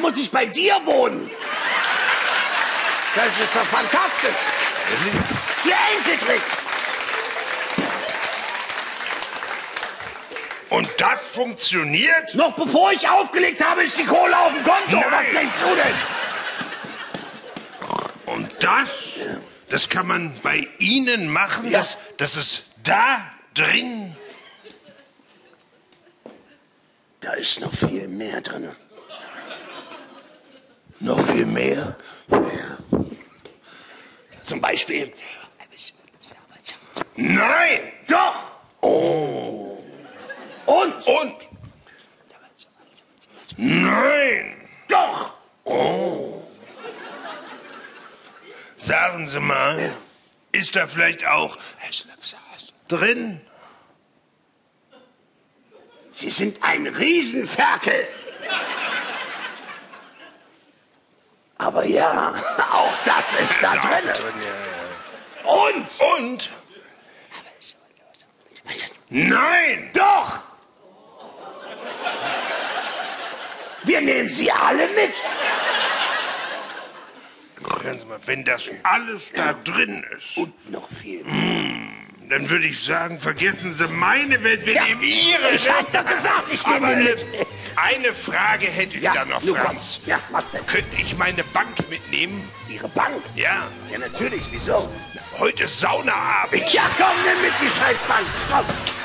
muss ich bei dir wohnen. Das ist doch fantastisch. Der Enkeltrick. Und das funktioniert? Noch bevor ich aufgelegt habe, ist die Kohle auf dem Konto. Nein. Was denkst du denn? Und das kann man bei Ihnen machen, Ja. dass es da drin... Da ist noch viel mehr drin. Noch viel mehr? Ja. Zum Beispiel... Nein! Doch! Oh. Und? Nein! Doch! Oh. Sagen Sie mal, ist da vielleicht auch drin? Sie sind ein Riesenferkel. Aber ja, auch das ist da Ist auch drin. ja. Und? Nein! Doch! Wir nehmen sie alle mit. Hören Sie mal, wenn das alles da drin ist, Und noch viel. dann würde ich sagen, vergessen Sie meine Welt, wir Ja, nehmen Ihre. ich hab doch gesagt, ich nehme Aber die mit. eine Frage hätte ich da noch, nun komm. Franz. Ja, was denn? Könnte ich meine Bank mitnehmen? Ihre Bank? Ja, Ja, natürlich. Wieso? heute ist Saunaabend. Ja, komm, nimm mit die Scheißbank. Komm.